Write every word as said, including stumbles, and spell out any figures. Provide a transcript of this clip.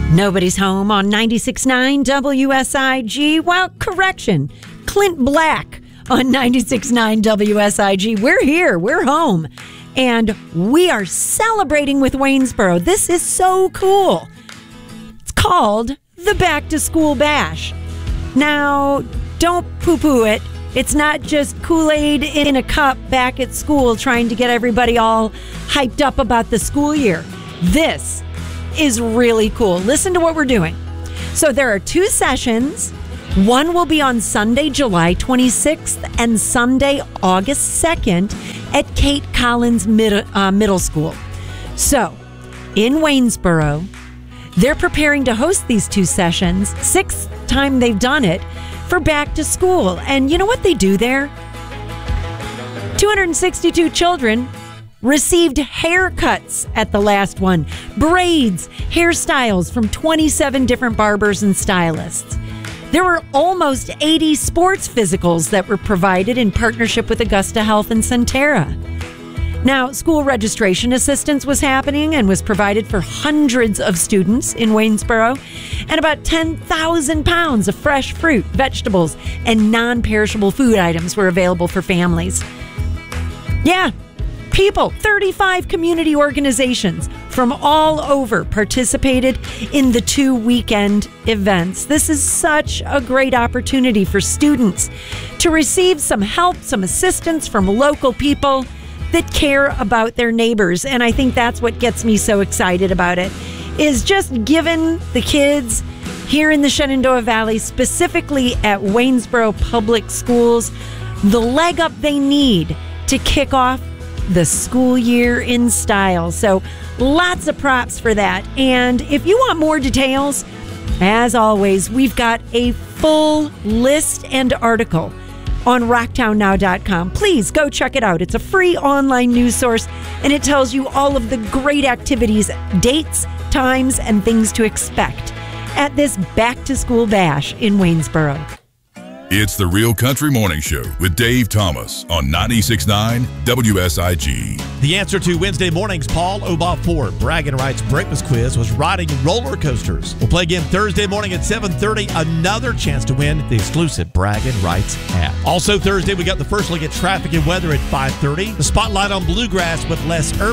Nobody's home on ninety-six point nine W S I G. Well, correction, Clint Black on ninety-six point nine W S I G. We're here. We're home. And we are celebrating with Waynesboro. This is so cool. It's called the Back to School Bash. Now, don't poo-poo it. It's not just Kool-Aid in a cup back at school trying to get everybody all hyped up about the school year. This is really cool. Listen to what we're doing. So there are two sessions. One will be on Sunday, July twenty-sixth and Sunday, August second at Kate Collins Mid- uh, Middle School. So in Waynesboro, they're preparing to host these two sessions, sixth time they've done it, for back to school. And you know what they do there? two hundred sixty-two children received haircuts at the last one. Braids, hairstyles from twenty-seven different barbers and stylists. There were almost eighty sports physicals that were provided in partnership with Augusta Health and Centera. Now, school registration assistance was happening and was provided for hundreds of students in Waynesboro, and about ten thousand pounds of fresh fruit, vegetables, and non-perishable food items were available for families. Yeah, people, thirty-five community organizations from all over participated in the two weekend events. This is such a great opportunity for students to receive some help, some assistance from local people that care about their neighbors. And I think that's what gets me so excited about it, is just giving the kids here in the Shenandoah Valley, specifically at Waynesboro Public Schools, the leg up they need to kick off the school year in style. So lots of props for that. And if you want more details, as always, we've got a full list and article on rocktown now dot com. Please go check it out. It's a free online news source, and it tells you all of the great activities, dates, times, and things to expect at this back to school bash in Waynesboro. It's the Real Country Morning Show with Dave Thomas on ninety-six point nine W S I G. The answer to Wednesday morning's Paul Obaugh Ford Bragging Rights Breakfast Quiz was riding roller coasters. We'll play again Thursday morning at seven thirty. Another chance to win the exclusive Bragging Rights app. Also Thursday, we got the first look at traffic and weather at five thirty. The spotlight on bluegrass with Les Urban.